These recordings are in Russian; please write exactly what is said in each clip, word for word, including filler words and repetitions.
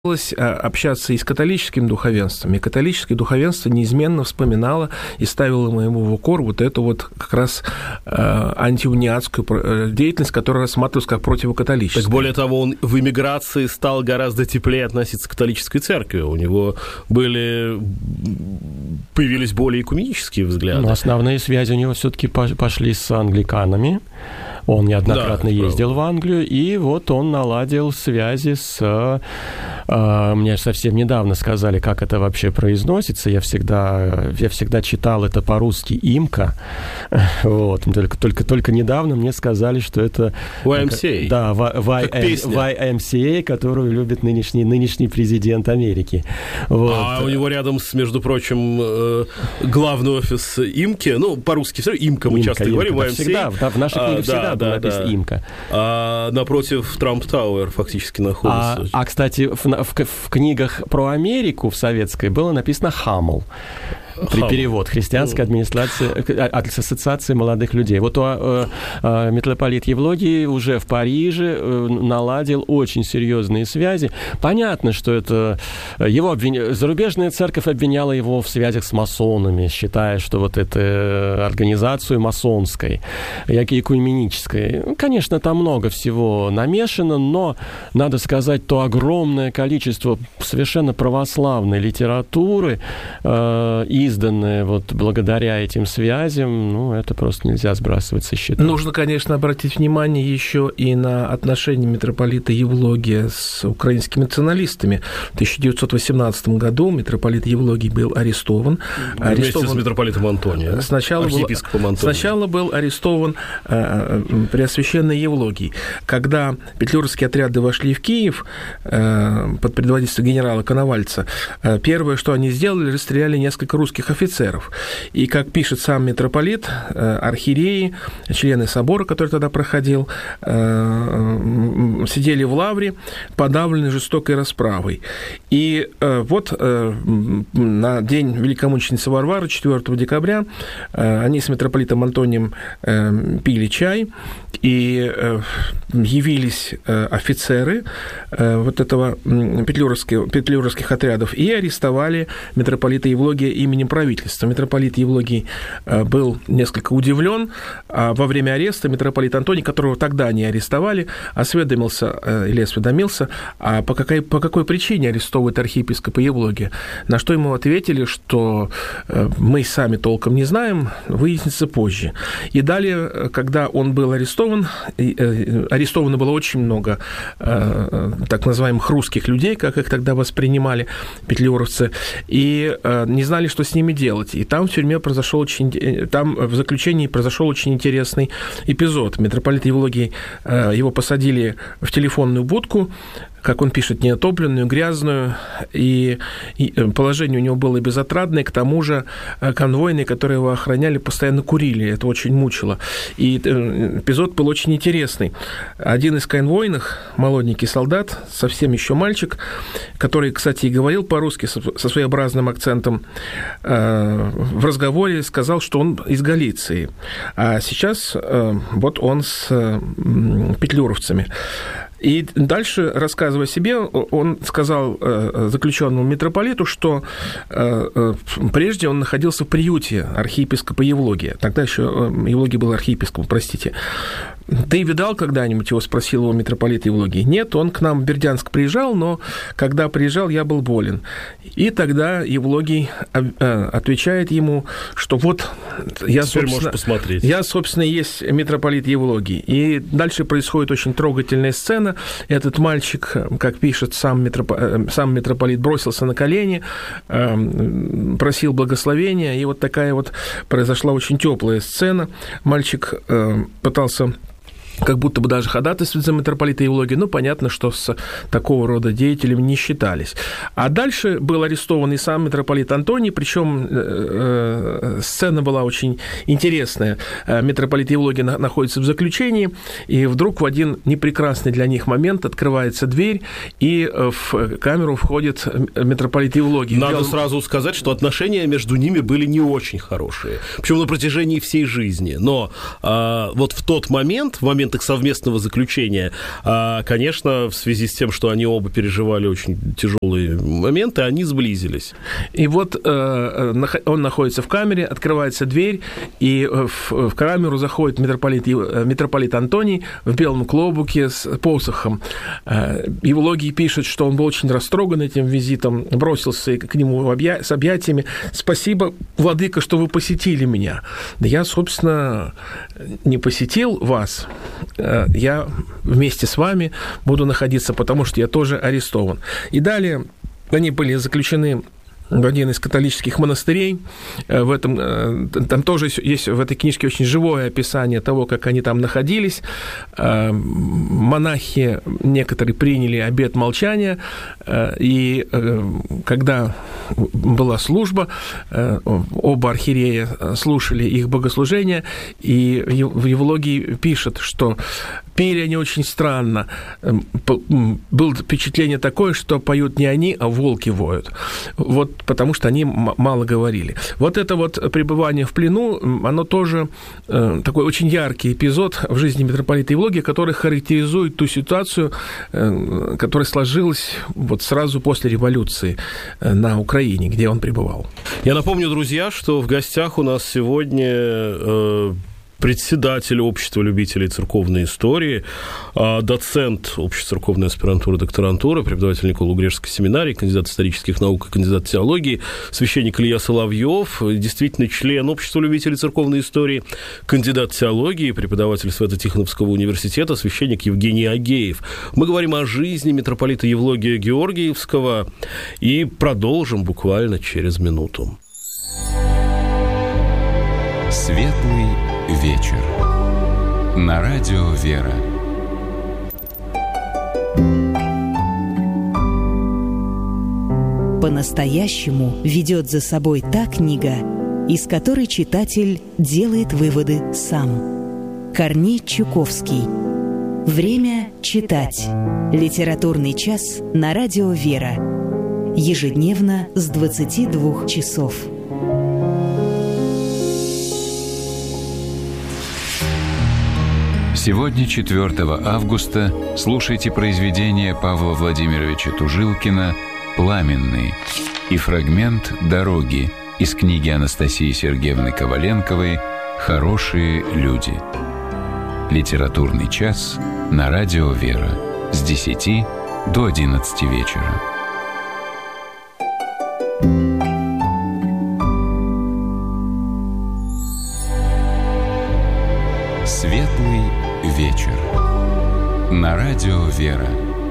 общаться и с католическим духовенством, и католическое духовенство неизменно вспоминало и ставило ему в укор вот эту вот как раз э, антиуниатскую деятельность, которая рассматривалась как противокатолическая. Так более того, он в эмиграции стал гораздо теплее относиться к католической церкви. У него были... появились более экуменические взгляды. Но основные связи у него все-таки пошли с англиканами. Он неоднократно да, ездил правда. в Англию, и вот он наладил связи с... Э, мне совсем недавно сказали, как это вообще произносится. Я всегда, я всегда читал это по-русски «имка». Вот. Только, только, только недавно мне сказали, что это... уай эм си эй. Да, уай эм си эй, которую любит нынешний, нынешний президент Америки. Вот. А у него рядом, с, между прочим, главный офис «Имки». Ну, по-русски все равно «Имка» мы имка, часто имка, говорим. Да, всегда, да, в нашей книге а, всегда да, было да, написано да. «Имка». А напротив Трамп Тауэр фактически находится. А, а кстати, в, в, в книгах про Америку в советской было написано «Хамл». При перевод христианской администрации, ассоциации молодых людей. Вот а, а, митрополит Евлогий уже в Париже наладил очень серьезные связи. Понятно, что это его обвин... зарубежная церковь обвиняла его в связях с масонами, считая, что вот эту организацию масонской, экуменической. Конечно, там много всего намешано, но надо сказать, то огромное количество совершенно православной литературы э, и изданное вот благодаря этим связям, ну, это просто нельзя сбрасывать со счета. Нужно, конечно, обратить внимание еще и на отношения митрополита Евлогия с украинскими националистами. В тысяча девятьсот восемнадцатом году митрополит Евлогий был арестован. Вместе арестован... с митрополитом Антонием. Сначала был... Антонием. Сначала был арестован э, Преосвященный Евлогий. Когда петлюровские отряды вошли в Киев э, под предводительством генерала Коновальца, э, первое, что они сделали, расстреляли несколько русских офицеров. И, как пишет сам митрополит, архиереи, члены собора, который тогда проходил, сидели в лавре, подавлены жестокой расправой. И вот на день великомученицы Варвары, четвёртого декабря, они с митрополитом Антонием пили чай, и явились офицеры вот этого петлюровских, петлюровских отрядов и арестовали митрополита Евлогия именем правительства. Митрополит Евлогий был несколько удивлен, а во время ареста митрополит Антоний, которого тогда не арестовали, осведомился или осведомился, а по какой, по какой причине арестовывают архиепископа Евлогия. На что ему ответили, что мы сами толком не знаем, выяснится позже. И далее, когда он был арестован, арестовано было очень много так называемых русских людей, как их тогда воспринимали петлюровцы, и не знали, что с ними делать. И там в тюрьме произошел очень... Там в заключении произошел очень интересный эпизод. Митрополит Евлогий, его посадили в телефонную будку, как он пишет, неотопленную, грязную, и, и положение у него было безотрадное, к тому же конвойные, которые его охраняли, постоянно курили, это очень мучило. И эпизод был очень интересный. Один из конвойных, молоденький солдат, совсем еще мальчик, который, кстати, и говорил по-русски со своеобразным акцентом, в разговоре сказал, что он из Галиции, а сейчас вот он с петлюровцами. И дальше, рассказывая о себе, он сказал заключенному митрополиту, что прежде он находился в приюте архиепископа Евлогия. Тогда еще Евлогий был архиепископом, простите. Ты видал когда-нибудь, его спросил его митрополит Евлогий? Нет, он к нам в Бердянск приезжал, но когда приезжал, я был болен. И тогда Евлогий отвечает ему, что вот я, собственно, я, собственно, есть митрополит Евлогий. И дальше происходит очень трогательная сцена. Этот мальчик, как пишет сам митрополит, сам митрополит, бросился на колени, просил благословения, и вот такая вот произошла очень теплая сцена. Мальчик пытался как будто бы даже ходатайствовать за митрополита Евлогия, ну, понятно, что с такого рода деятелями не считались. А дальше был арестован и сам митрополит Антоний, причем э, сцена была очень интересная. Митрополит Евлогий находится в заключении, и вдруг в один непрекрасный для них момент открывается дверь, и в камеру входит митрополит Евлогий. Надо Делал... сразу сказать, что отношения между ними были не очень хорошие, причем на протяжении всей жизни. Но э, вот в тот момент, в момент момент их совместного заключения. А, конечно, в связи с тем, что они оба переживали очень тяжелые моменты, они сблизились. И вот э, он находится в камере, открывается дверь, и в, в камеру заходит митрополит, митрополит Антоний в белом клобуке с посохом. Евлогий пишет, что он был очень растроган этим визитом, бросился к нему объя- с объятиями. «Спасибо, владыка, что вы посетили меня». Да я, собственно, не посетил вас. Я вместе с вами буду находиться, потому что я тоже арестован. И далее они были заключены в один из католических монастырей. В этом, там тоже есть в этой книжке очень живое описание того, как они там находились. Монахи некоторые приняли обет молчания, и когда была служба, оба архиерея слушали их богослужения, и в Евлогии пишет, что пели они очень странно. Было впечатление такое, что поют не они, а волки воют. Вот потому что они мало говорили. Вот это вот пребывание в плену, оно тоже э, такой очень яркий эпизод в жизни митрополита Евлогия, который характеризует ту ситуацию, э, которая сложилась вот сразу после революции э, на Украине, где он пребывал. Я напомню, друзья, что в гостях у нас сегодня э, председатель Общества любителей церковной истории, доцент Общества церковной аспирантуры, докторантуры, преподаватель Николо-Греческой семинарии, кандидат исторических наук и кандидат теологии, священник Илья Соловьев, действительно член Общества любителей церковной истории, кандидат теологии, преподаватель Свято-Тихоновского университета, священник Евгений Агеев. Мы говорим о жизни митрополита Евлогия Георгиевского и продолжим буквально через минуту. Светлый вечер. На радио «Вера». По-настоящему ведет за собой та книга, из которой читатель делает выводы сам. Корней Чуковский. Время читать. Литературный час на радио «Вера». Ежедневно с двадцати двух часов. Сегодня, четвёртого августа, слушайте произведение Павла Владимировича Тужилкина «Пламенный» и фрагмент «Дороги» из книги Анастасии Сергеевны Коваленковой «Хорошие люди». Литературный час на радио «Вера» с десяти до одиннадцати вечера. Светлый вечер. На радио «Вера».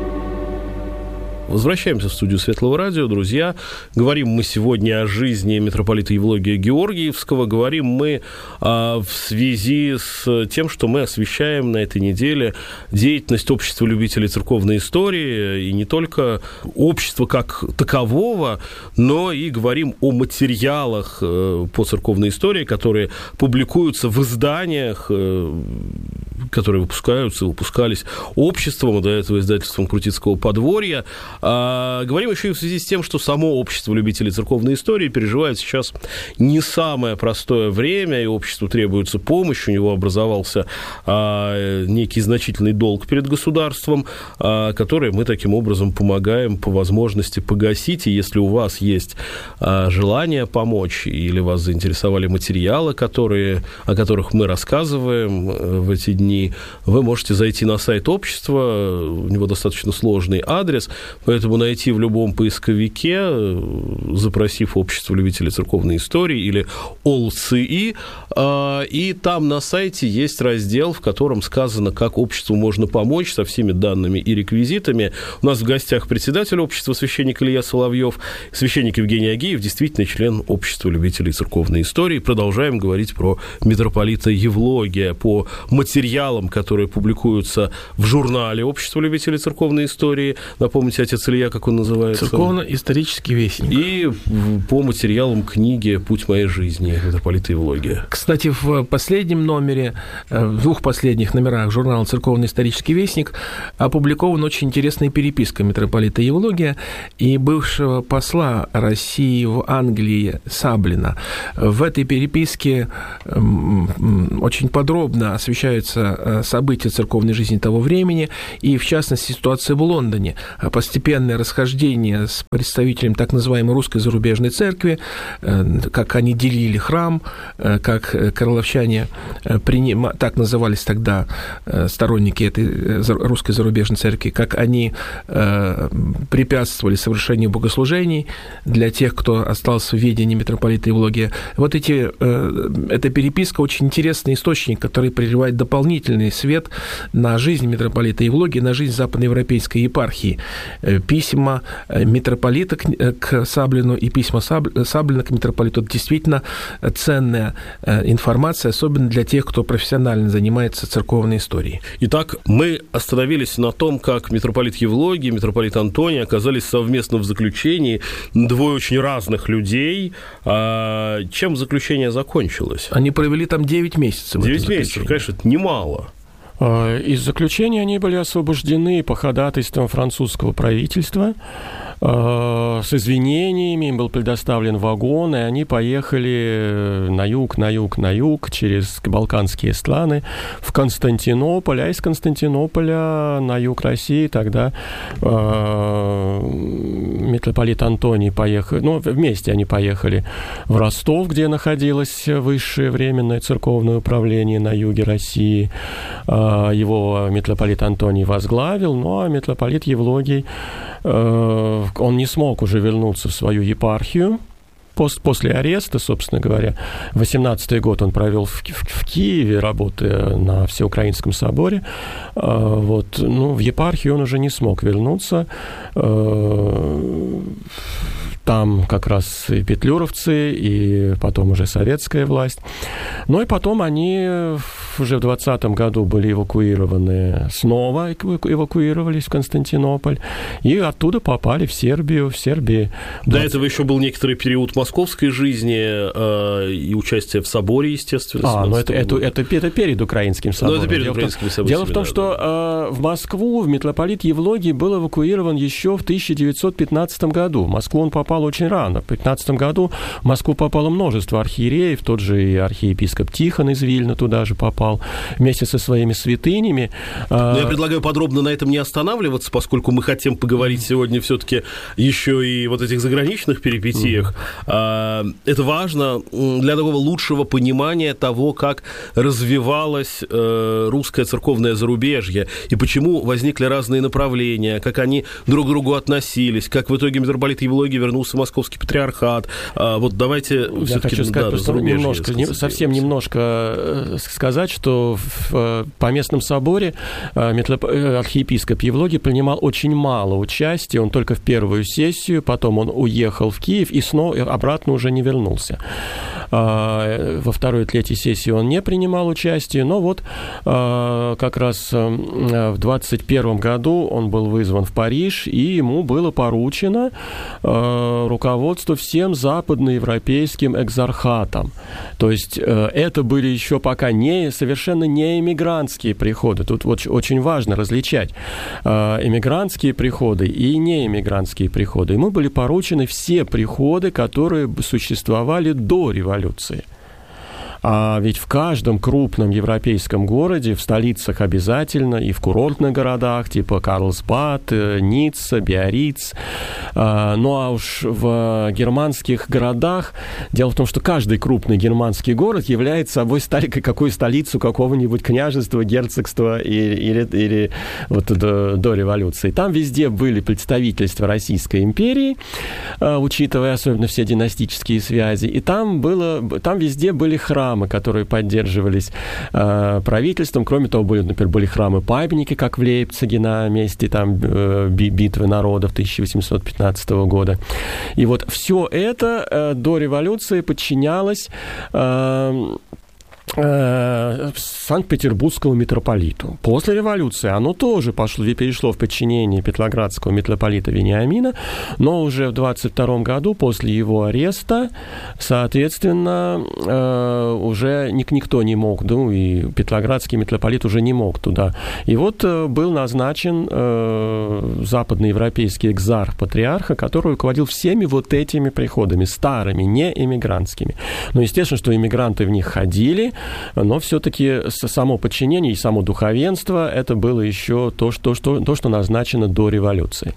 Возвращаемся в студию Светлого радио, друзья. Говорим мы сегодня о жизни митрополита Евлогия Георгиевского. Говорим мы а, в связи с тем, что мы освещаем на этой неделе деятельность Общества любителей церковной истории. И не только общества как такового, но и говорим о материалах по церковной истории, которые публикуются в изданиях, которые выпускаются, выпускались обществом, до этого издательством Крутицкого подворья. А, говорим еще и в связи с тем, что само общество любителей церковной истории переживает сейчас не самое простое время, и обществу требуется помощь, у него образовался а, некий значительный долг перед государством, а, который мы таким образом помогаем по возможности погасить, и если у вас есть а, желание помочь, или вас заинтересовали материалы, которые, о которых мы рассказываем в эти дни, вы можете зайти на сайт общества, у него достаточно сложный адрес, поэтому найти в любом поисковике, запросив Общество любителей церковной истории или ОЛЦИ, и там на сайте есть раздел, в котором сказано, как обществу можно помочь, со всеми данными и реквизитами. У нас в гостях председатель общества, священник Илья Соловьев, священник Евгений Агеев, действительно член Общества любителей церковной истории. Продолжаем говорить про митрополита Евлогия, по материалам, которые публикуются в журнале Общества любителей церковной истории. Напомните, отец Илья, как он называется? Церковно-исторический вестник. И по материалам книги «Путь моей жизни» митрополита Евлогия. Кстати, в последнем номере, в двух последних номерах журнала «Церковно-исторический вестник» опубликована очень интересная переписка митрополита Евлогия и бывшего посла России в Англии Саблина. В этой переписке очень подробно освещаются события церковной жизни того времени, и, в частности, ситуация в Лондоне, постепенное расхождение с представителями так называемой русской зарубежной церкви, как они делили храм, как карловчане, так назывались тогда сторонники этой русской зарубежной церкви, как они препятствовали совершению богослужений для тех, кто остался в ведении митрополита Евлогия. Вот эти, эта переписка очень интересный источник, который проливает дополнительный свет на жизнь митрополита Евлогия, на жизнь западноевропейской епархии. Письма митрополита к Саблину и письма Саблина к митрополиту – это действительно ценная информация, особенно для тех, кто профессионально занимается церковной историей. Итак, мы остановились на том, как митрополит Евлогий и митрополит Антоний оказались совместно в заключении, двое очень разных людей. А чем заключение закончилось? Они провели там девять месяцев. девять месяцев, конечно, это немало. Из заключения они были освобождены по ходатайствам французского правительства с извинениями, им был предоставлен вагон, и они поехали на юг, на юг, на юг, через балканские страны в Константинополь, а из Константинополя на юг России тогда э, митрополит Антоний поехал, ну, вместе они поехали в Ростов, где находилось высшее временное церковное управление на юге России. Э, его митрополит Антоний возглавил, ну, а митрополит Евлогий э, он не смог уже вернуться в свою епархию после ареста, собственно говоря. восемнадцатый год он провел в, в, в Киеве, работая на Всеукраинском соборе. Вот, ну, в епархию он уже не смог вернуться. Там как раз и петлюровцы, и потом уже советская власть. Ну и потом они уже в двадцатом году были эвакуированы, снова эвакуировались в Константинополь, и оттуда попали в Сербию. В Сербии До двадцать... этого еще был некоторый период московской жизни э, и участие в соборе, естественно. А, ну это, это, это, это перед Украинским собором. Ну это перед украинскими событиями. Дело в том, да, что да. э, в Москву в митрополит Евлогий был эвакуирован еще в тысяча девятьсот пятнадцатом году. В Москву он попал очень рано. В пятнадцатом году в Москву попало множество архиереев, тот же и архиепископ Тихон из Вильна туда же попал, вместе со своими святынями. Но я предлагаю подробно на этом не останавливаться, поскольку мы хотим поговорить сегодня все-таки еще и вот этих заграничных перипетиях. Mm-hmm. Это важно для такого лучшего понимания того, как развивалось русское церковное зарубежье и почему возникли разные направления, как они друг к другу относились, как в итоге митрополит Евлогий вернулся в Московский патриархат. Вот давайте я все-таки хочу сказать, да, просто немножко, не, совсем немножко сказать, что в Поместном соборе архиепископ Евлогий принимал очень мало участия, он только в первую сессию, потом он уехал в Киев и снова обратно уже не вернулся. Во второй и третьей сессии он не принимал участие, но вот как раз в двадцать первом году он был вызван в Париж, и ему было поручено руководство всем западноевропейским экзархатам. То есть это были еще пока не, совершенно не эмигрантские приходы. Тут вот очень важно различать эмигрантские приходы и неэмигрантские приходы. Ему были поручены все приходы, которые существовали до революции. А ведь в каждом крупном европейском городе, в столицах обязательно, и в курортных городах, типа Карлсбад, Ницца, Биарриц, ну а уж в германских городах, дело в том, что каждый крупный германский город является собой какую столицу какого-нибудь княжества, герцогства или, или, или вот до, до революции. Там везде были представительства Российской империи, учитывая особенно все династические связи, и там, было, там везде были храмы, которые поддерживались э, правительством. Кроме того, были, например, были храмы-памятники, как в Лейпциге на месте там, э, битвы народов тысяча восемьсот пятнадцатого года. И вот все это э, до революции подчинялось э, Санкт-Петербургскому митрополиту. После революции оно тоже пошло, перешло в подчинение петроградского митрополита Вениамина, но уже в двадцать втором году, после его ареста, соответственно, уже никто не мог, ну и петроградский митрополит уже не мог туда. И вот был назначен западноевропейский экзарх патриарха, который руководил всеми вот этими приходами, старыми, не эмигрантскими. Но естественно, что эмигранты в них ходили, но все-таки само подчинение и само духовенство – это было еще то, что, что, то, что назначено до революции.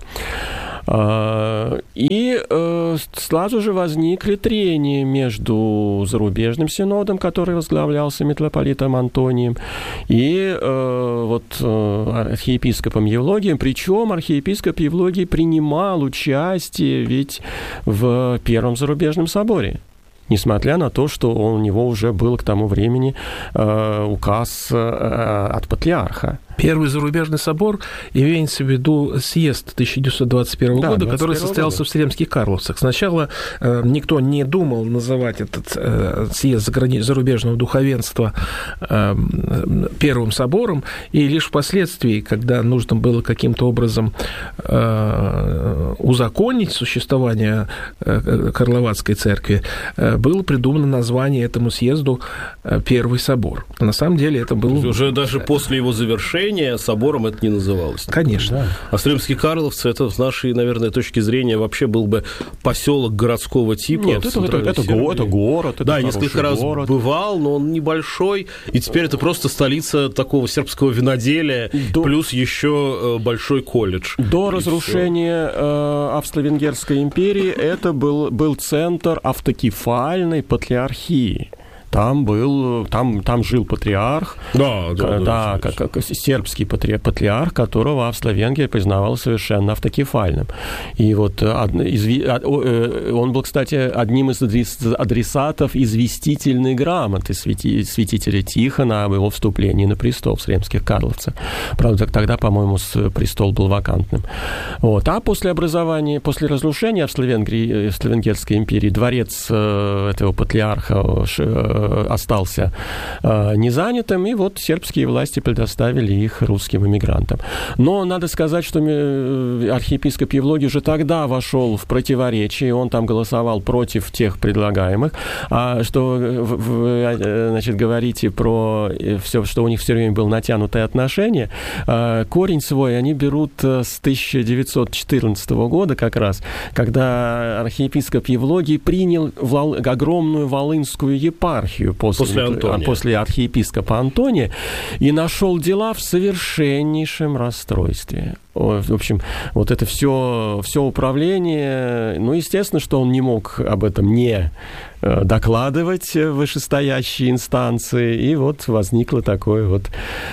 И сразу же возникли трения между зарубежным синодом, который возглавлялся митрополитом Антонием, и вот архиепископом Евлогием. Причем архиепископ Евлогий принимал участие ведь в Первом зарубежном соборе, несмотря на то, что у него уже был к тому времени э, указ э, от патриарха. Первый зарубежный собор имеется в виду съезд тысяча девятьсот двадцать первого да, года, который состоялся года. в Сремских Карловцах. Сначала э, никто не думал называть этот э, съезд заграни... зарубежного духовенства э, Первым собором, и лишь впоследствии, когда нужно было каким-то образом э, узаконить существование э, Карловацкой церкви, э, было придумано название этому съезду э, Первый собор. На самом деле это был... Уже даже после его завершения собором это не называлось. Конечно. Да. А Сремские Карловцы, это с нашей, наверное, точки зрения вообще был бы поселок городского типа. Нет, это, это, это, го, это город. Это да, несколько раз город. бывал, но он небольшой, и теперь это просто столица такого сербского виноделия, До... плюс еще большой колледж. До разрушения э, Австро-Венгерской империи это был, был центр автокефальной патриархии. Там был, там, там жил патриарх, да, да, да, да, как, как сербский патри, патриарх, которого Австро-Венгрия признавала совершенно автокефальным. И вот изви, он был, кстати, одним из адресатов известительной грамоты святи, святителя Тихона об его вступлении на престол в Сремских Карловцах. Правда, тогда, по-моему, престол был вакантным. Вот. А после образования, после разрушения Австро-Венгрии, Австро-Венгерской империи, дворец этого патриарха остался э, незанятым, и вот сербские власти предоставили их русским эмигрантам. Но надо сказать, что архиепископ Евлогий уже тогда вошел в противоречие, он там голосовал против тех предлагаемых, а что вы, значит, говорите про все, что у них все время было натянутое отношение, э, корень свой они берут с тысяча девятьсот четырнадцатого года как раз, когда архиепископ Евлогий принял вол... огромную волынскую епархию После, после, после архиепископа Антония и нашел дела в совершеннейшем расстройстве. В общем, вот это все, все управление, ну, естественно, что он не мог об этом не докладывать вышестоящие инстанции, и вот возникло такое вот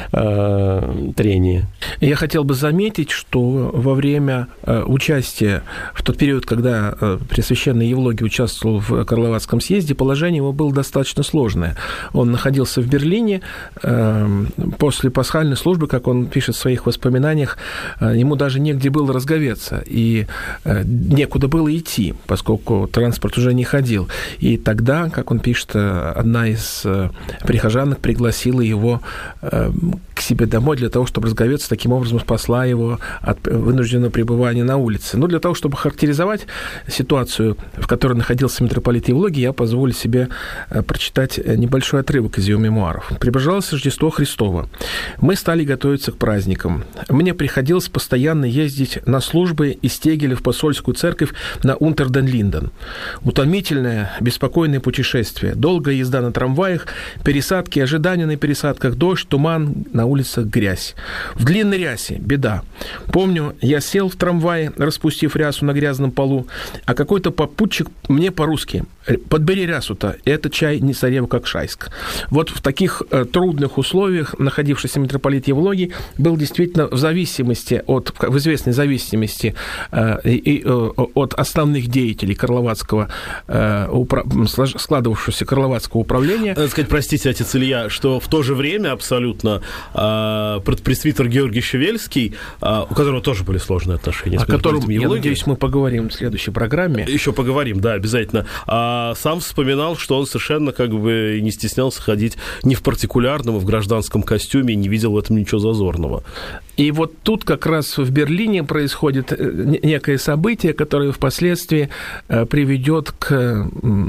э, трение. Я хотел бы заметить, что во время э, участия, в тот период, когда э, Преосвященный Евлогий участвовал в Карловацком съезде, положение его было достаточно сложное. Он находился в Берлине, э, после пасхальной службы, как он пишет в своих воспоминаниях, э, ему даже негде было разговеться, и э, некуда было идти, поскольку транспорт уже не ходил. И тогда, как он пишет, одна из прихожанок пригласила его к себе домой для того, чтобы разговеться, таким образом спасла его от вынужденного пребывания на улице. Но для того, чтобы характеризовать ситуацию, в которой находился митрополит Евлогий, я позволю себе прочитать небольшой отрывок из его мемуаров. «Приближалось Рождество Христово. Мы стали готовиться к праздникам. Мне приходилось постоянно ездить на службы из Тегеля в посольскую церковь на Унтерден-Линден. Утомительное, беспокойное путешествие, долгая езда на трамваях, пересадки, ожидания на пересадках, дождь, туман, на улицах грязь. В длинной рясе беда. Помню, я сел в трамвае, распустив рясу на грязном полу, а какой-то попутчик мне по-русски: подбери рясу-то, это чай не цареву как шайск». Вот в таких э, трудных условиях находившийся митрополит Евлогий был действительно в зависимости от, в известной зависимости э, и, э, от основных деятелей Карловацкого э, упра... складывавшегося Карловацкого управления. Надо сказать, простите, отец Илья, что в то же время абсолютно э, пресвитер Георгий Щевельский, э, у которого тоже были сложные отношения с митрополитом Евлогием, я надеюсь, мы поговорим в следующей программе. Еще поговорим, да, обязательно. А сам вспоминал, что он совершенно как бы не стеснялся ходить не в партикулярном, а в гражданском костюме, и не видел в этом ничего зазорного. И вот тут как раз в Берлине происходит некое событие, которое впоследствии приведет к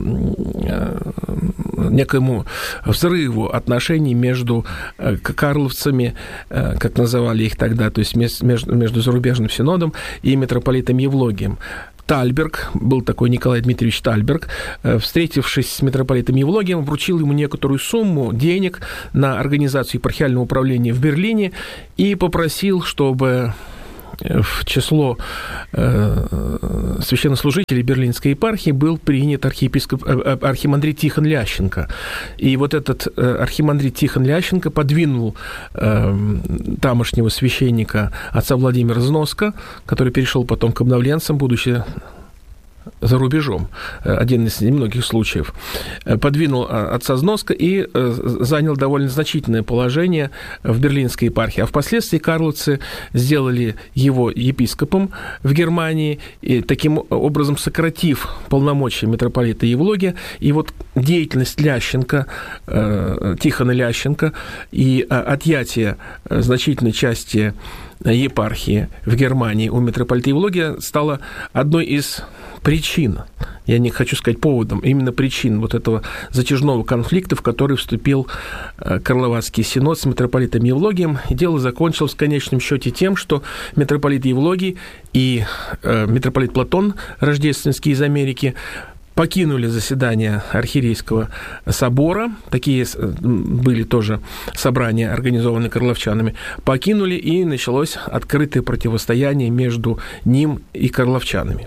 некому взрыву отношений между карловцами, как называли их тогда, то есть между, между зарубежным синодом и митрополитом Евлогием. Тальберг, был такой Николай Дмитриевич Тальберг, встретившись с митрополитом Евлогием, вручил ему некоторую сумму денег на организацию епархиального управления в Берлине и попросил, чтобы в число э, священнослужителей Берлинской епархии был принят архиепископ, э, архимандрит Тихон Лященко. И вот этот э, архимандрит Тихон Лященко подвинул э, тамошнего священника отца Владимира Зноска, который перешел потом к обновленцам, будучи за рубежом, один из немногих случаев, подвинул отца Зноска и занял довольно значительное положение в Берлинской епархии. А впоследствии карловцы сделали его епископом в Германии, и таким образом сократив полномочия митрополита Евлогия. И вот деятельность Лященко, Тихона Лященко и отъятие значительной части епархии в Германии у митрополита Евлогия стало одной из причин, я не хочу сказать поводом, именно причин вот этого затяжного конфликта, в который вступил Карловацкий синод с митрополитом Евлогием. И дело закончилось в конечном счете тем, что митрополит Евлогий и э, митрополит Платон Рождественский из Америки покинули заседание Архиерейского собора, такие были тоже собрания, организованные карловчанами, покинули, и началось открытое противостояние между ним и карловчанами.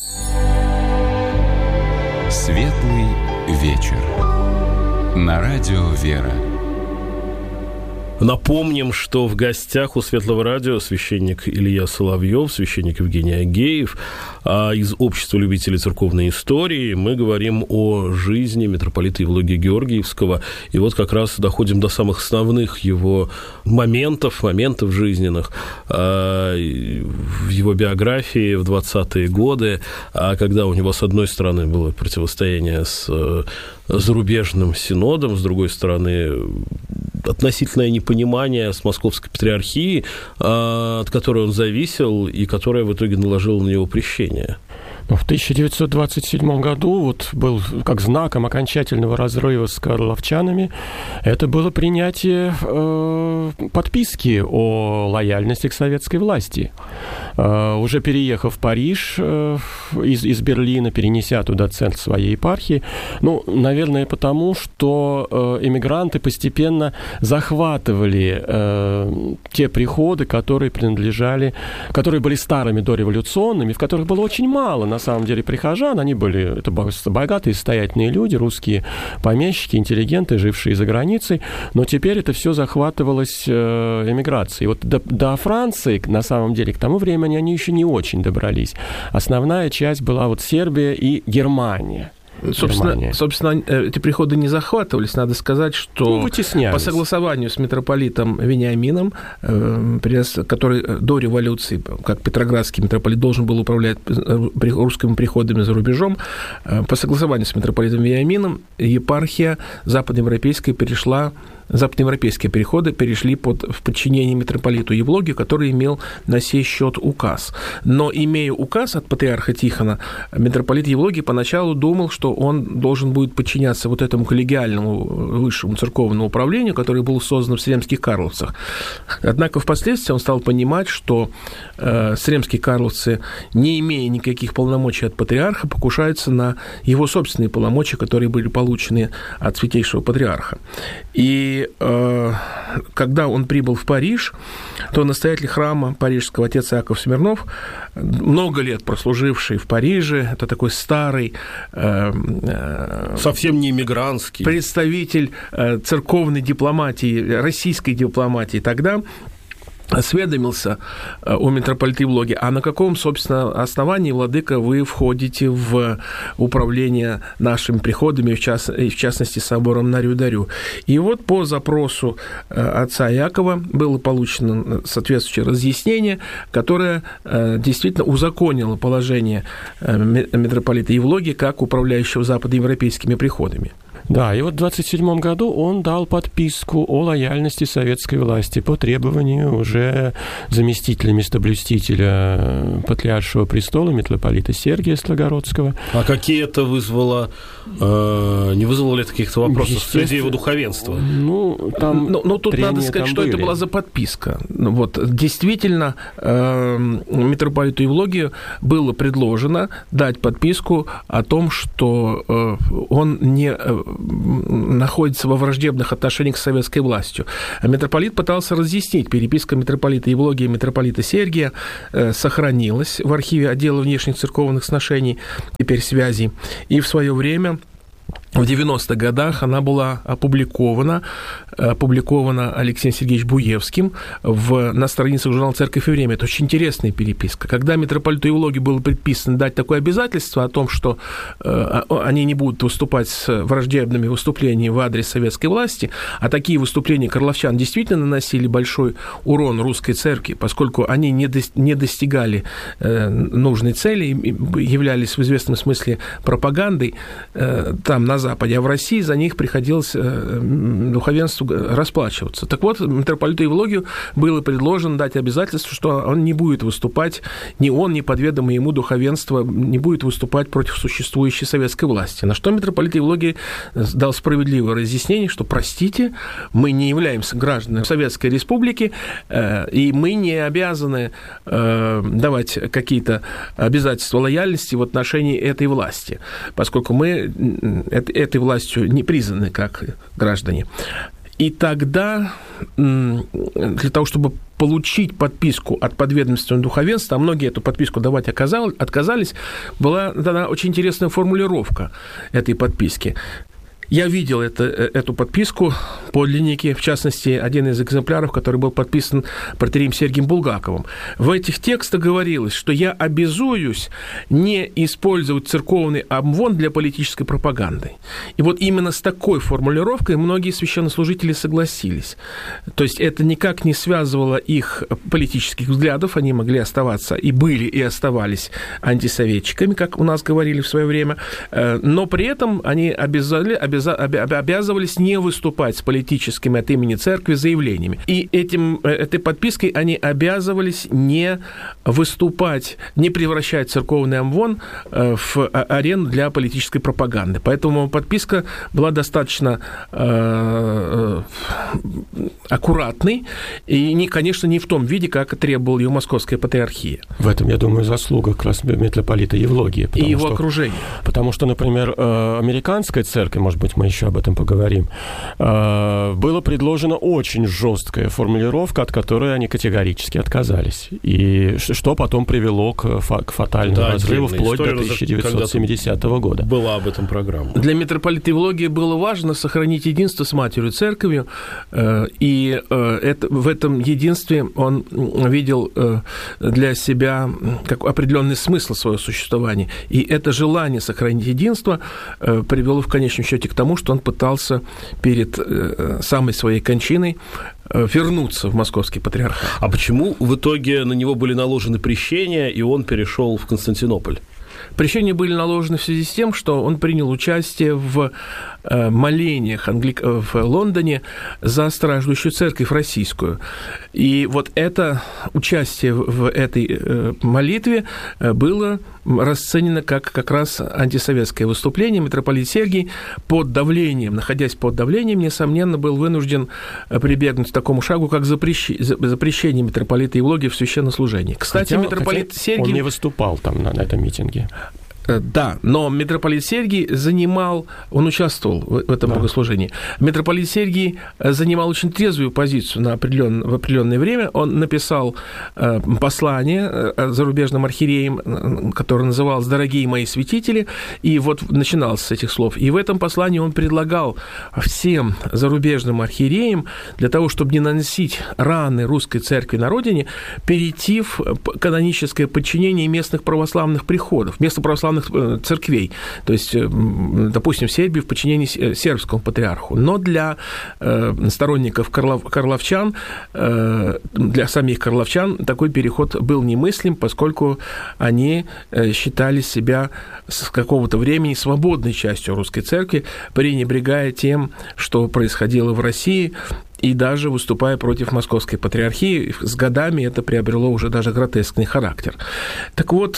Светлый вечер. На радио «Вера». Напомним, что в гостях у Светлого радио священник Илья Соловьев, священник Евгений Агеев из Общества любителей церковной истории. Мы говорим о жизни митрополита Евлогия Георгиевского. И вот как раз доходим до самых основных его моментов, моментов жизненных в его биографии в двадцатые годы, когда у него, с одной стороны, было противостояние с зарубежным синодом, с другой стороны, относительное непонимание с Московской патриархии, от которой он зависел и которая в итоге наложила на него прещение. В тысяча девятьсот двадцать седьмом году вот был как знаком окончательного разрыва с карловчанами, это было принятие э, подписки о лояльности к советской власти. Э, уже переехав в Париж э, из, из Берлина, перенеся туда центр своей епархии, ну, наверное, потому что э, эмигранты постепенно захватывали э, те приходы, которые принадлежали, которые были старыми дореволюционными, в которых было очень мало, на самом деле, прихожан. Они были, это богатые, состоятельные люди, русские помещики, интеллигенты, жившие за границей, но теперь это все захватывалось э, эмиграцией. Вот до, до Франции, на самом деле, к тому времени они еще не очень добрались. Основная часть была вот Сербия и Германия. Собственно, собственно, эти приходы не захватывались. Надо сказать, что ну, по согласованию с митрополитом Вениамином, который до революции, как петроградский митрополит, должен был управлять русскими приходами за рубежом, по согласованию с митрополитом Вениамином епархия западноевропейская перешла западноевропейские переходы перешли под, в подчинение митрополиту Евлогию, который имел на сей счет указ. Но, имея указ от патриарха Тихона, митрополит Евлогий поначалу думал, что он должен будет подчиняться вот этому коллегиальному высшему церковному управлению, которое было создано в Сремских Карловцах. Однако впоследствии он стал понимать, что э, Сремские Карловцы, не имея никаких полномочий от патриарха, покушаются на его собственные полномочия, которые были получены от святейшего патриарха. И И когда он прибыл в Париж, то настоятель храма парижского отец Иаков Смирнов, много лет прослуживший в Париже, это такой старый... Совсем не иммигрантский. Представитель церковной дипломатии, российской дипломатии тогда, осведомился у митрополита Евлогия, а на каком, собственно, основании, владыка, вы входите в управление нашими приходами, в, част... в частности, собором на Рю-Дарю. И вот по запросу отца Иакова было получено соответствующее разъяснение, которое действительно узаконило положение митрополита Евлогия как управляющего западноевропейскими приходами. Да, и вот в двадцать седьмом году он дал подписку о лояльности советской власти по требованию уже заместителя местоблюстителя Патриаршего престола митрополита Сергия Слогородского. А какие это вызвало, э, не вызвало ли это каких-то вопросов среди его духовенства? Ну, там ну, ну тут надо сказать, что были. Это была за подписка. Вот, действительно, э, митрополиту Евлогию было предложено дать подписку о том, что э, он не э, находится во враждебных отношениях с советской властью. А митрополит пытался разъяснить. Переписка митрополита Евлогия и митрополита Сергия э, сохранилась в архиве отдела внешних церковных сношений, теперь связей. И в свое время, в девяностых годах, она была опубликована, опубликована Алексеем Сергеевичем Буевским в, на страницах журнала «Церковь и время». Это очень интересная переписка. Когда митрополиту Евлогию было предписано дать такое обязательство о том, что э, они не будут выступать с враждебными выступлениями в адрес советской власти, а такие выступления карловчан действительно наносили большой урон русской церкви, поскольку они не, до, не достигали э, нужной цели, являлись в известном смысле пропагандой э, там, на Западе, а в России за них приходилось э, духовенству расплачиваться. Так вот, митрополиту Евлогию было предложено дать обязательство, что он не будет выступать, ни он, ни подведомое ему духовенство не будет выступать против существующей советской власти. На что митрополит Евлогий дал справедливое разъяснение, что, простите, мы не являемся гражданами Советской Республики, э, и мы не обязаны э, давать какие-то обязательства лояльности в отношении этой власти, поскольку мы этой властью не признаны как граждане. И тогда для того, чтобы получить подписку от подведомственного духовенства, а многие эту подписку давать отказались, была дана очень интересная формулировка этой подписки. Я видел это, эту подписку, подлинники, в частности, один из экземпляров, который был подписан протоиереем Сергием Булгаковым. В этих текстах говорилось, что я обязуюсь не использовать церковный амвон для политической пропаганды. И вот именно с такой формулировкой многие священнослужители согласились. То есть это никак не связывало их политических взглядов, они могли оставаться и были, и оставались антисоветчиками, как у нас говорили в свое время, но при этом они обязали, обязали обязывались не выступать с политическими от имени церкви заявлениями. И этим, этой подпиской они обязывались не выступать, не превращать церковный амвон в арену для политической пропаганды. Поэтому подписка была достаточно э, аккуратной и, не, конечно, не в том виде, как требовала ее Московская патриархия. В этом, я думаю, заслуга как раз митрополита Евлогия. И его что, окружения. Потому что, например, американская церковь, может быть, мы еще об этом поговорим, было предложено очень жесткая формулировка, от которой они категорически отказались. И что потом привело к, фа- к фатальному да, разрыву вплоть до тысяча девятьсот семидесятого года. Была об этом программа. Для митрополита Евлогия было важно сохранить единство с Матерью Церковью, и это, в этом единстве он видел для себя как определенный смысл своего существования. И это желание сохранить единство привело в конечном счете к тому, что он пытался перед э, самой своей кончиной э, вернуться в Московский патриархат. А почему в итоге на него были наложены прещения, и он перешел в Константинополь? Прещения были наложены в связи с тем, что он принял участие в молениях англик... в Лондоне за страждущую церковь российскую. И вот это участие в этой молитве было расценено как как раз антисоветское выступление. Митрополит Сергий под давлением, находясь под давлением, несомненно, был вынужден прибегнуть к такому шагу, как запрещ... запрещение митрополита Евлогия в священнослужении. Кстати, хотя, митрополит хотя Сергий... Он не выступал там на, на этом митинге. Да, но митрополит Сергий занимал, он участвовал в этом да. богослужении. Митрополит Сергий занимал очень трезвую позицию на определен, в определенное время. Он написал э, послание зарубежным архиереям, которое называлось «Дорогие мои святители», и вот начиналось с этих слов. И в этом послании он предлагал всем зарубежным архиереям, для того, чтобы не наносить раны русской церкви на родине, перейти в каноническое подчинение местных православных приходов. Место православных православных церквей. То есть, допустим, в Сербии в подчинении сербскому патриарху. Но для сторонников карлов, карловчан, для самих карловчан такой переход был немыслим, поскольку они считали себя с какого-то времени свободной частью русской церкви, пренебрегая тем, что происходило в России, и даже выступая против московской патриархии. С годами это приобрело уже даже гротескный характер. Так вот,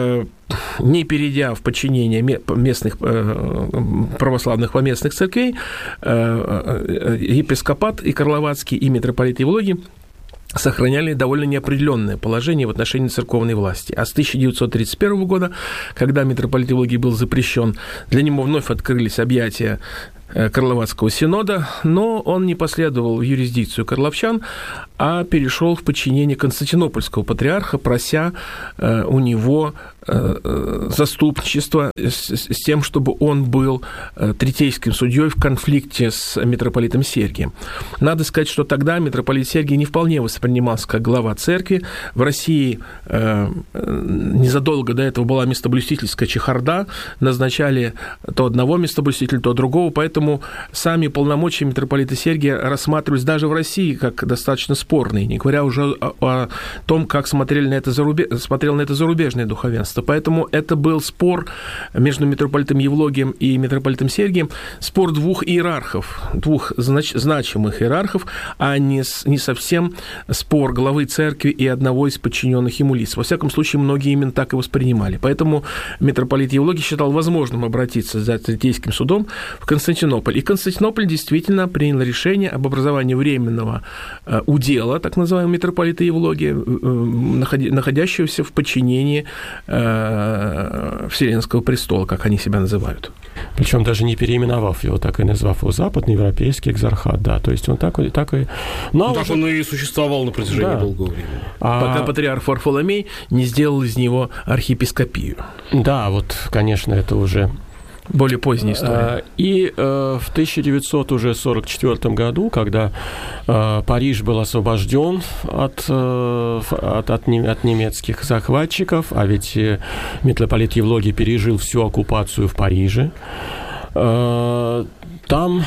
не перейдя в подчинение местных православных поместных церквей, епископат и Карловацкий, и митрополит Евлогий сохраняли довольно неопределенное положение в отношении церковной власти. А с тысяча девятьсот тридцать первого года, когда митрополит Евлогий был запрещен, для него вновь открылись объятия Карловацкого синода, но он не последовал в юрисдикцию карловчан, а перешел в подчинение константинопольского патриарха, прося у него заступничество с тем, чтобы он был третейским судьей в конфликте с митрополитом Сергием. Надо сказать, что тогда митрополит Сергий не вполне воспринимался как глава церкви. В России незадолго до этого была местоблюстительская чехарда, назначали то одного местоблюстителя, то другого, поэтому сами полномочия митрополита Сергия рассматривались даже в России как достаточно спорные, не говоря уже о, о том, как смотрели на это зарубеж... смотрел на это зарубежное духовенство. Поэтому это был спор между митрополитом Евлогием и митрополитом Сергием, спор двух иерархов, двух знач... значимых иерархов, а не, с... не совсем спор главы церкви и одного из подчиненных ему лиц. Во всяком случае, многие именно так и воспринимали. Поэтому митрополит Евлогий считал возможным обратиться за третейским судом в Константинополь. И Константинополь действительно принял решение об образовании временного удела, так называемого митрополита Евлогия, находящегося в подчинении Вселенского престола, как они себя называют. Причем даже не переименовав его, так и назвав его Западноевропейский экзархат, да, то есть он так, так и... Но ну, так уже... он и существовал на протяжении да. долгого времени. А... Пока патриарх Варфоломей не сделал из него архиепископию. Да, вот, конечно, это уже... более поздняя история. И в тысяча девятьсот сорок четвёртом году, когда Париж был освобожден от, от, от немецких захватчиков, а ведь митрополит Евлогий пережил всю оккупацию в Париже, там,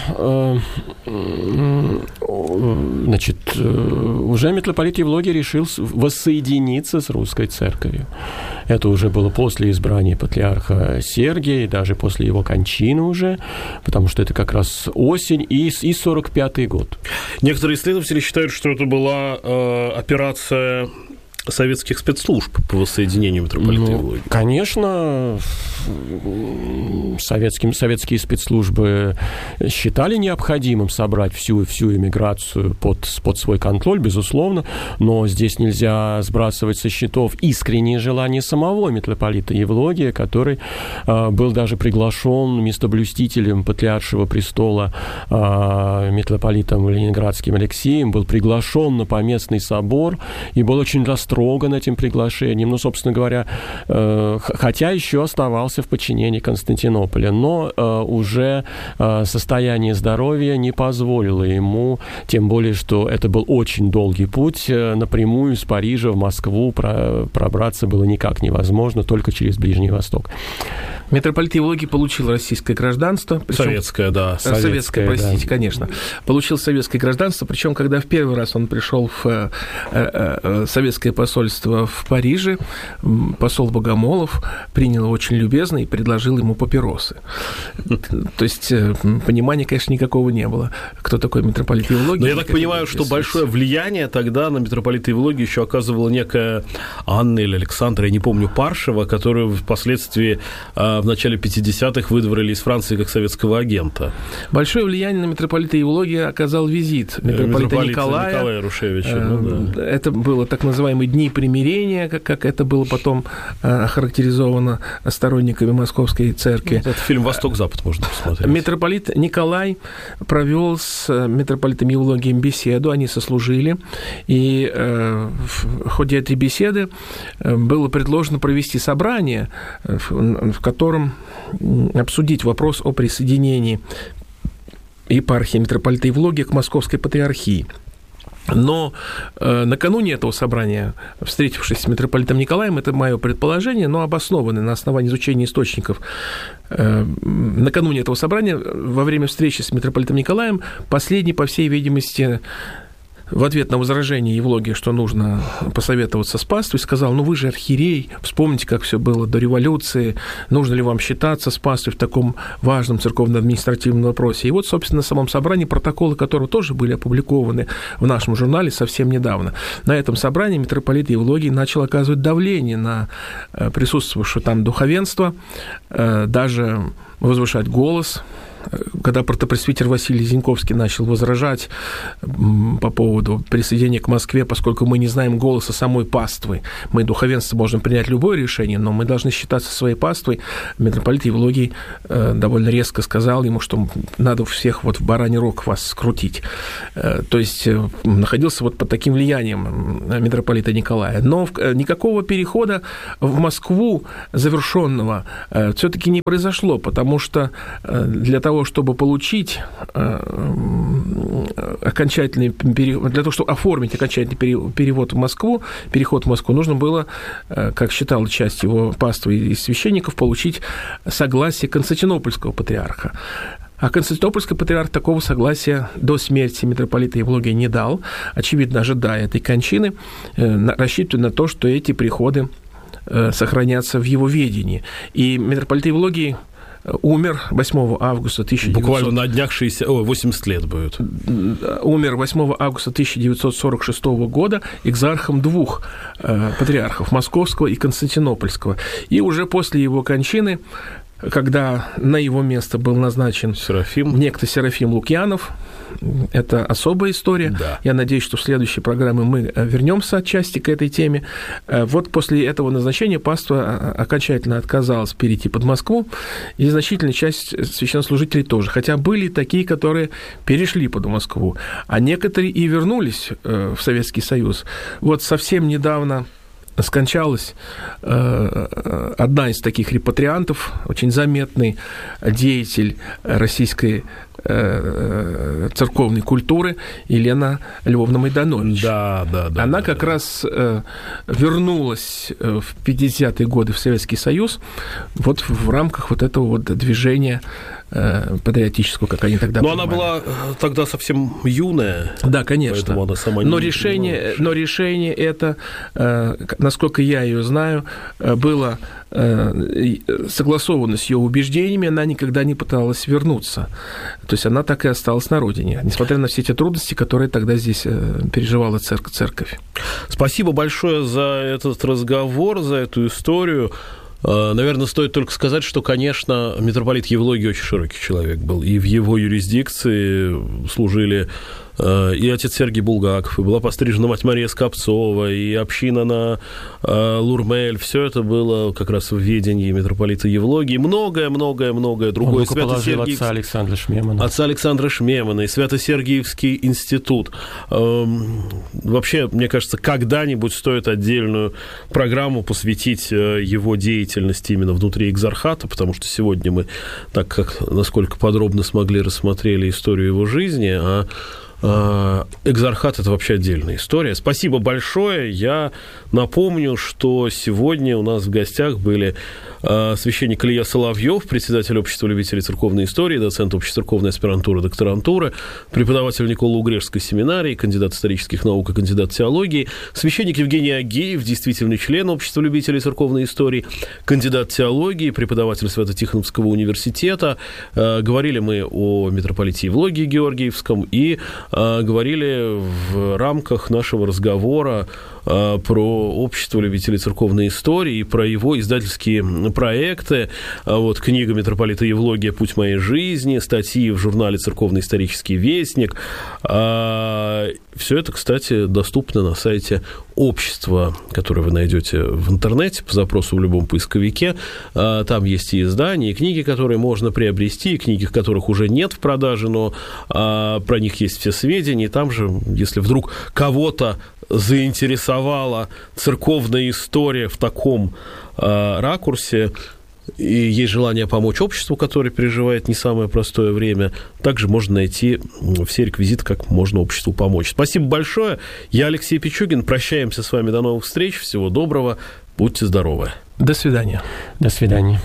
значит, уже митрополит Евлогий решил воссоединиться с русской церковью. Это уже было после избрания патриарха Сергия и даже после его кончины уже, потому что это как раз осень и, и сорок пятый год. Некоторые исследователи считают, что это была э, операция советских спецслужб по воссоединению митрополита ну, Евлогия. Конечно, советским, советские спецслужбы считали необходимым собрать всю, всю эмиграцию под, под свой контроль, безусловно, но здесь нельзя сбрасывать со счетов искреннее желание самого митрополита Евлогия, который э, был даже приглашен местоблюстителем патриаршего престола э, митрополитом Ленинградским Алексеем, был приглашен на поместный собор и был очень расстроен растроган этим приглашением, ну, собственно говоря, э, хотя еще оставался в подчинении Константинополя, но э, уже э, состояние здоровья не позволило ему, тем более, что это был очень долгий путь, э, напрямую из Парижа в Москву про, пробраться было никак невозможно, только через Ближний Восток. Митрополит Евлогий получил российское гражданство. Причем... Советское, да. Советское, советское простите, да. Конечно. Получил советское гражданство, причем, когда в первый раз он пришел в э, э, советское посольство в Париже, посол Богомолов принял его очень любезно и предложил ему папиросы. То есть понимания, конечно, никакого не было, кто такой митрополит Евлогий. Но я так понимаю, что большое влияние тогда на митрополита Евлогия еще оказывала некая Анна или Александра, я не помню, Паршева, которую впоследствии в начале пятидесятых выдворили из Франции как советского агента. Большое влияние на митрополита Евлогия оказал визит митрополита Николая. Николая Рушевича. Ну, да. Это было так называемые дни примирения, как, как это было потом охарактеризовано сторонниками Московской церкви. Это фильм «Восток-Запад» можно посмотреть. Митрополит Николай провел с митрополитом Евлогием беседу, они сослужили, и э, в ходе этой беседы было предложено провести собрание, в, в котором обсудить вопрос о присоединении епархии митрополита Евлогия к Московской патриархии. Но э, накануне этого собрания, встретившись с митрополитом Николаем, это мое предположение, но обоснованное на основании изучения источников, э, накануне этого собрания, во время встречи с митрополитом Николаем, последний, по всей видимости, в ответ на возражение Евлогия, что нужно посоветоваться с паствой, сказал: ну вы же архиерей, вспомните, как все было до революции, нужно ли вам считаться с паствой в таком важном церковно-административном вопросе. И вот, собственно, на самом собрании, протоколы которого тоже были опубликованы в нашем журнале совсем недавно. На этом собрании митрополит Евлогий начал оказывать давление на присутствующее там духовенство, даже возвышать голос. Когда протопресвитер Василий Зиньковский начал возражать по поводу присоединения к Москве, поскольку мы не знаем голоса самой паствы, мы, духовенство, можем принять любое решение, но мы должны считаться своей паствой, митрополит Евлогий довольно резко сказал ему, что надо всех вот в бараний рог вас скрутить. То есть находился вот под таким влиянием митрополита Николая. Но никакого перехода в Москву завершенного все-таки не произошло, потому что для того, чтобы получить окончательный перевод, для того, чтобы оформить окончательный перевод в Москву, переход в Москву, нужно было, как считала часть его паствы и священников, получить согласие Константинопольского патриарха. А Константинопольский патриарх такого согласия до смерти митрополита Евлогия не дал, очевидно, ожидая этой кончины, рассчитывая на то, что эти приходы сохранятся в его ведении. И митрополит Евлогий умер восьмого августа тысяча девятьсот... Буквально на днях шестьдесят... О, восемьдесят лет будет. Умер восьмого августа тысяча девятьсот сорок шестого года экзархом двух э, патриархов, Московского и Константинопольского. И уже после его кончины, когда на его место был назначен Серафим. некто Серафим Лукьянов, это особая история. Да. Я надеюсь, что в следующей программе мы вернемся отчасти к этой теме. Вот после этого назначения паства окончательно отказалась перейти под Москву, и значительная часть священнослужителей тоже. Хотя были такие, которые перешли под Москву, а некоторые и вернулись в Советский Союз. Вот совсем недавно скончалась э, одна из таких репатриантов, очень заметный деятель российской э, церковной культуры, Елена Львовна Майданович. Да, да, да. Она да, как да. раз э, вернулась в пятидесятые годы в Советский Союз вот в рамках вот этого вот движения э, патриотического, как они тогда Но понимали. она была тогда совсем юная. Да, конечно. Поэтому она сама но, не решение, но решение это, э, насколько я ее знаю, было э, согласовано с ее убеждениями, она никогда не пыталась вернуться. То есть она так и осталась на родине, несмотря на все эти трудности, которые тогда здесь э, переживала церковь, церковь. Спасибо большое за этот разговор, за эту историю. Наверное, стоит только сказать, что, конечно, митрополит Евлогий очень широкий человек был, и в его юрисдикции служили и отец Сергий Булгаков, и была пострижена мать Мария Скопцова, и община на Лурмель. Все это было как раз в ведении митрополита Евлогии. Многое-многое-многое другое. Он положил отца Александра Шмемана. Отца Александра Шмемана и Свято-Сергиевский институт. Вообще, мне кажется, когда-нибудь стоит отдельную программу посвятить его деятельности именно внутри экзархата, потому что сегодня мы, так как насколько подробно смогли, рассмотрели историю его жизни, а экзархат – это вообще отдельная история. Спасибо большое. Я напомню, что сегодня у нас в гостях были священник Илья Соловьев, председатель Общества любителей церковной истории, доцент общецерковной аспирантуры, докторантуры, преподаватель Николо-Угрешской семинарии, кандидат исторических наук и кандидат теологии, священник Евгений Агеев, действительный член Общества любителей церковной истории, кандидат теологии, преподаватель Свято-Тихоновского университета. Говорили мы о митрополите Евлогии Георгиевском и говорили в рамках нашего разговора про Общество любителей церковной истории и про его издательские проекты. Вот книга митрополита Евлогия «Путь моей жизни», статьи в журнале «Церковный исторический вестник». Все это, кстати, доступно на сайте общества, которое вы найдете в интернете по запросу в любом поисковике. Там есть и издания, и книги, которые можно приобрести, и книги, которых уже нет в продаже, но про них есть все сведения. И там же, если вдруг кого-то заинтересовала церковная история в таком ракурсе, и есть желание помочь обществу, которое переживает не самое простое время, также можно найти все реквизиты, как можно обществу помочь. Спасибо большое. Я Алексей Пичугин. Прощаемся с вами. До новых встреч. Всего доброго. Будьте здоровы. До свидания. До свидания.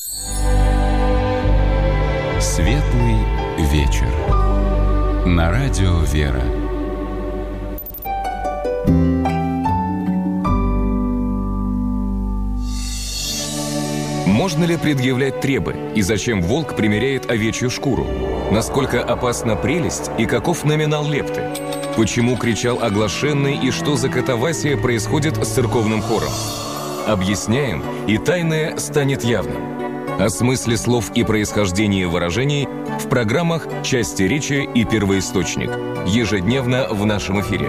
Светлый вечер. На радио «Вера». Можно ли предъявлять требы? И зачем волк примеряет овечью шкуру? Насколько опасна прелесть и каков номинал лепты? Почему кричал оглашенный и что за катавасия происходит с церковным хором? Объясняем, и тайное станет явным. О смысле слов и происхождении выражений в программах «Части речи» и «Первоисточник». Ежедневно в нашем эфире.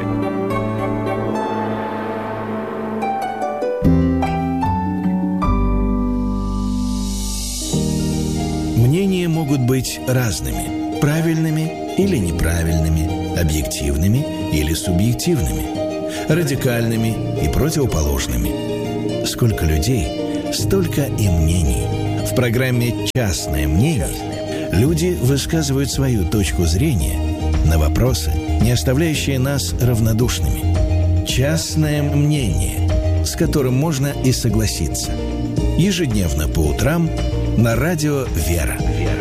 Мнения могут быть разными, правильными или неправильными, объективными или субъективными, радикальными и противоположными. Сколько людей, столько и мнений. В программе «Частное мнение» люди высказывают свою точку зрения на вопросы, не оставляющие нас равнодушными. Частное мнение, с которым можно и согласиться. Ежедневно по утрам на радио «Вера».